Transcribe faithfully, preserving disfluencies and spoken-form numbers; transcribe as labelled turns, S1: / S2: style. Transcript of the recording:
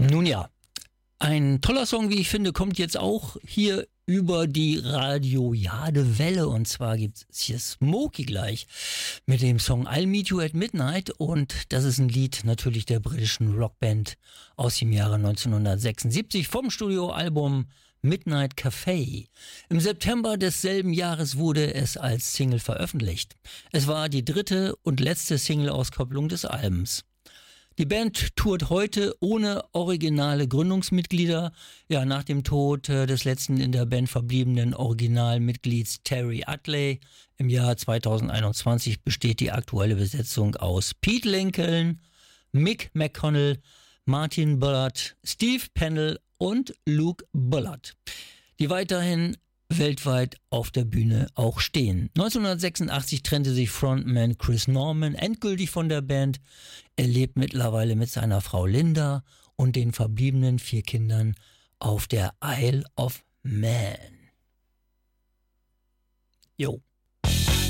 S1: Nun ja, ein toller Song, wie ich finde, kommt jetzt auch hier über die Radiojade-Welle. Und zwar gibt es hier Smokey gleich mit dem Song I'll Meet You at Midnight. Und das ist ein Lied natürlich der britischen Rockband aus dem Jahre neunzehnhundertsechsundsiebzig vom Studioalbum Midnight Café. Im September desselben Jahres wurde es als Single veröffentlicht. Es war die dritte und letzte Single-Auskopplung des Albums. Die Band tourt heute ohne originale Gründungsmitglieder. Ja, nach dem Tod äh, des letzten in der Band verbliebenen Originalmitglieds Terry Utley im Jahr zweitausendeinundzwanzig besteht die aktuelle Besetzung aus Pete Lincoln, Mick McConnell, Martin Bullard, Steve Pennell und Luke Bullard, die weiterhin weltweit auf der Bühne auch stehen. neunzehnhundertsechsundachtzig trennte sich Frontman Chris Norman endgültig von der Band. Er lebt mittlerweile mit seiner Frau Linda und den verbliebenen vier Kindern auf der Isle of Man. Jo.